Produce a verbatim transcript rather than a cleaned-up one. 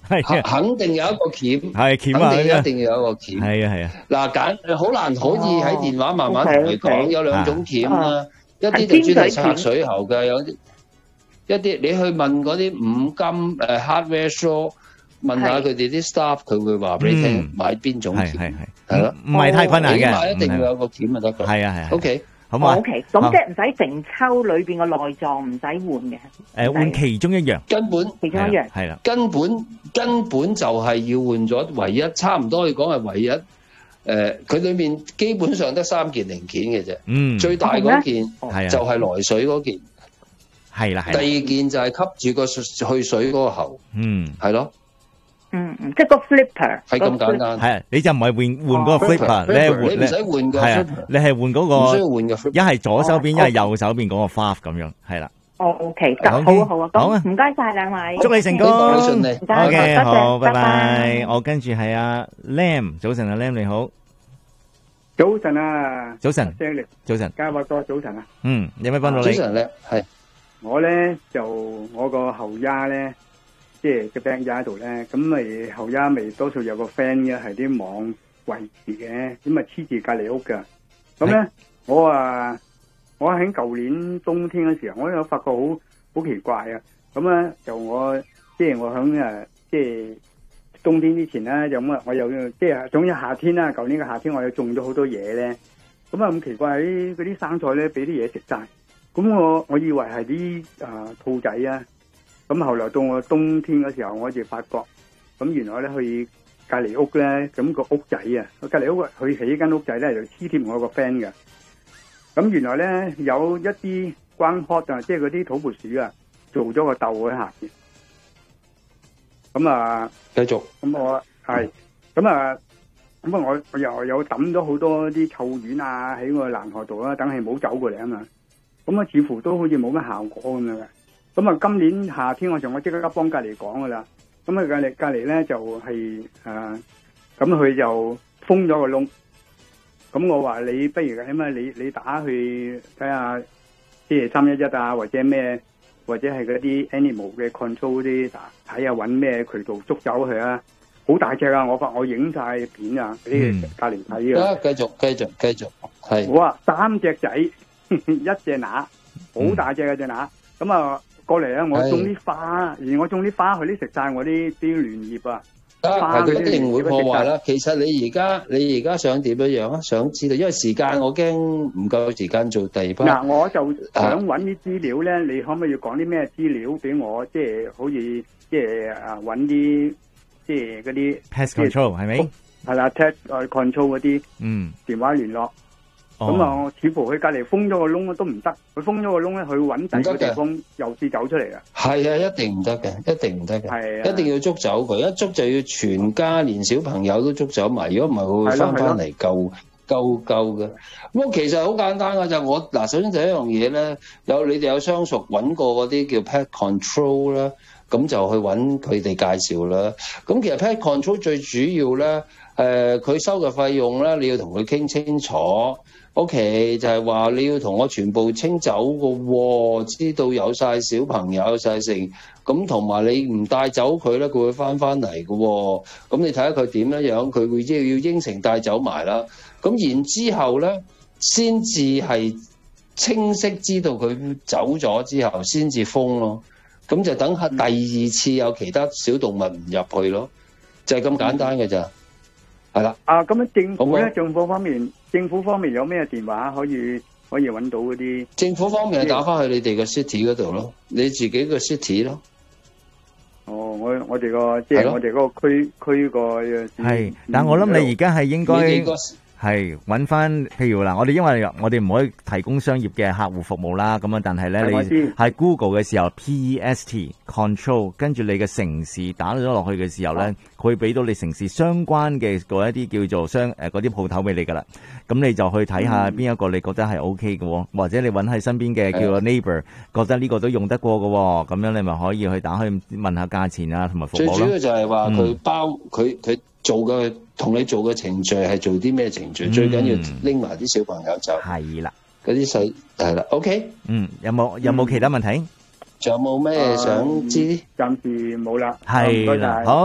係肯定有一個鉗， 係鉗啊， 肯定一定要有一個鉗。 係啊係啊。 嗱，簡好難可以喺電話慢慢同你講，有兩種鉗啦，一啲就專係拆水喉嘅，有啲一啲你去問嗰啲五金誒 hardware store。問下佢哋啲 staff，佢會話俾你聽買邊種鉗，係係咯， 唔係太困難嘅， 起碼一定要有個鉗就得㗎。 係啊係啊。 O K， 好嘛。 O K，咁即係唔使成抽裏邊個內臟唔使換嘅。 誒，換其中一樣， 根本其中一樣係啦， 根本根本就係要換咗唯一，差唔多可以講係唯一。誒，佢裏面基本上得三件零件嘅啫。嗯。最大嗰件就係來水嗰件。 係啦係。 第二件就係吸住個去水嗰個喉。嗯。係咯。 嗯嗯，即係個 flipper 係咁簡單， 係你就唔係換換嗰個 flipper，你係換你唔使換個 flipper， 你係換嗰個， 唔需要換個 flipper， 一係左手邊，一係右手邊嗰個 valve 咁樣，係啦。 哦 ，OK，好啊好啊，好啊，唔該晒兩位， 祝你成功， 順利 ，OK，好，拜拜。我跟住係阿 Lam，早晨阿 Lam 你好， 早晨啊， 早晨，早晨， 嘉華哥早晨啊， 嗯，有咩幫到你？ 早晨咧，係我咧就我個後丫咧。即係個 band 喺度咧，咁咪後丫咪多數有個 friend 嘅，係啲網圍住嘅，咁啊黐住隔離屋噶。咁咧我啊，我喺舊年冬天嘅時候，我有發覺好好奇怪啊。咁咧就我即係我響誒，即係冬天之前咧，就咁啊，我又即係總之夏天啦，舊年嘅夏天我又種咗好多嘢咧。咁啊咁奇怪，喺嗰啲生菜咧，俾啲嘢食晒。咁我我以為係啲啊兔仔啊。咁後來到我冬天嗰時候，我就發覺，咁原來咧去隔離屋咧，咁個屋仔啊，隔離屋佢起間屋仔咧就黐貼我個 friend 嘅。咁原來咧有一啲關殼啊，即係嗰啲土撥鼠啊，做咗個竇喺下邊。咁啊， 繼續。 咁我係，咁啊，咁啊我我又有抌咗好多啲臭丸啊喺個欄河度啦，等佢唔好走過嚟啊嘛。咁啊似乎都好似冇乜效果咁樣嘅。咁啊，今年夏天我就我即刻幫隔離講噶啦。咁啊，隔離隔離咧就係、是、誒，咁、呃、佢就封咗個窿。咁我話你不如咁啊，你你打去睇下，即係三一一啊，或者咩，或者係嗰啲 animal 嘅 control 啲睇下揾咩渠道捉走佢啊。好大隻啊！我發我影晒片啊，俾隔離睇啊。 繼續繼續繼續，係。 哇！三隻仔，一隻乸，好大隻嘅隻乸。咁啊〜過嚟啊！我種啲花，而我種啲花，佢啲食晒我啲啲嫩葉啊。 係佢一定會破壞啦。其實你而家你而家想點樣樣啊？想知道，因為時間我驚唔夠時間做第二 part。 嗱，我就想揾啲資料咧，你可唔可以講啲咩資料俾我？即係好似即係啊揾啲即係嗰啲 pest control 係咪？ 係啦 ，pest control 嗰啲嗯電話聯絡。咁啊，似乎佢隔籬封咗個窿都唔得，佢封咗個窿咧，佢揾第二個地方又試走出嚟啊！ 係啊，一定唔得嘅，一定唔得嘅，係啊，一定要捉走佢，一捉就要全家連小朋友都捉走埋，如果唔係佢會翻翻嚟救救救嘅。咁其實好簡單㗎，就我嗱，首先第一樣嘢咧，有你哋有相熟揾過嗰啲叫 pet control 啦，咁就去揾佢哋介紹啦。咁其實 pet control 最主要咧，誒佢收嘅費用咧，你要同佢傾清楚。O.K. 就係話你要同我全部清走嘅喎，知道有晒小朋友有晒成，咁同埋你唔帶走佢咧，佢會翻翻嚟嘅喎。咁你睇下佢點樣樣，佢會即係要應承帶走埋啦。咁然之後咧，先至係清晰知道佢走咗之後，先至封咯。咁就等下第二次有其他小動物唔入去咯，就係咁簡單嘅咋。係啦。 啊，咁樣政府咧，政府方面。政府方面有咩電話可以可以揾到嗰啲？ 政府方面係打翻去你哋個 city 嗰度咯，你自己個 city 咯。 哦，我我哋個即係我哋嗰個區區個係，但我諗你而家係應該係揾翻，譬如嗱，我哋因為我哋唔可以提供商業嘅客戶服務啦，咁樣，但係咧你喺 Google 嘅時候 P E S T control， 跟住你嘅城市打咗落去嘅時候咧，佢會俾到你城市相關嘅嗰一啲叫做商誒嗰啲鋪頭俾你噶啦，咁你就去睇下邊一個你覺得係 OK 嘅，或者你揾喺身邊嘅叫做 neighbor，覺得呢個都用得過嘅，咁樣你咪可以去打去問下價錢啊，同埋服務咯。 最主要就係話佢包佢佢。做嘅同你做嘅程序係做啲咩程序？嗯、最緊要拎埋啲小朋友走。 係啦， 嗰啲細係啦。OK。 嗯，有冇有冇其他問題？ 仲有冇咩想知？ 暫時冇啦。 係啦，好。